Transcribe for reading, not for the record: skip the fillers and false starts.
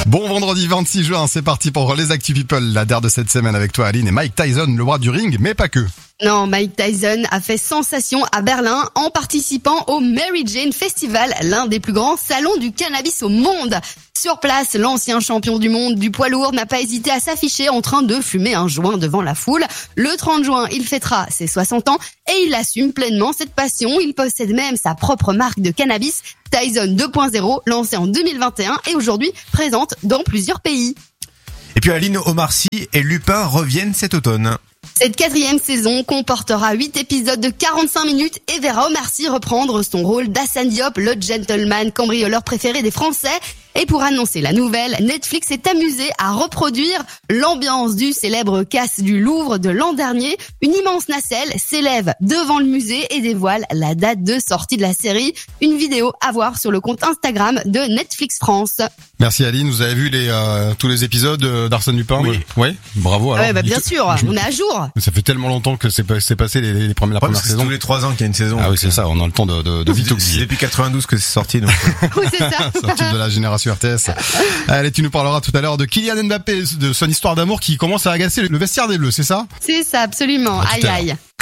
Bon vendredi 26 juin, c'est parti pour les Actu People, la dernière de cette semaine avec toi Aline et Mike Tyson, le roi du ring, mais pas que. Non, Mike Tyson a fait sensation à Berlin en participant au Mary Jane Festival, l'un des plus grands salons du cannabis au monde. Sur place, l'ancien champion du monde du poids lourd n'a pas hésité à s'afficher en train de fumer un joint devant la foule. Le 30 juin, il fêtera ses 60 ans et il assume pleinement cette passion. Il possède même sa propre marque de cannabis, Tyson 2.0, lancée en 2021 et aujourd'hui présente dans plusieurs pays. Et puis Aline, Omar Sy et Lupin reviennent cet automne. Cette 4e saison comportera 8 épisodes de 45 minutes et verra Omar Sy reprendre son rôle d'Hassane Diop, le gentleman cambrioleur préféré des Français. Et pour annoncer la nouvelle, Netflix s'est amusé à reproduire l'ambiance du célèbre casse du Louvre de l'an dernier. Une immense nacelle s'élève devant le musée et dévoile la date de sortie de la série. Une vidéo à voir sur le compte Instagram de Netflix France. Merci Aline, vous avez vu tous les épisodes d'Arsène Lupin? Oui. Bravo. Alors, Ouais, bien sûr, on est à jour. Ça fait tellement longtemps que c'est passé la première saison. C'est tous les 3 ans qu'il y a une saison. Ah oui, c'est ça, on a le temps de vite oublier. C'est depuis 92 que c'est sorti. Donc. Oui, c'est ça. Sorti de la génération RTS. Allez, tu nous parleras tout à l'heure de Kylian Mbappé, de son histoire d'amour qui commence à agacer le vestiaire des Bleus, c'est ça? C'est ça, absolument. À tout à Aïe l'heure. aïe.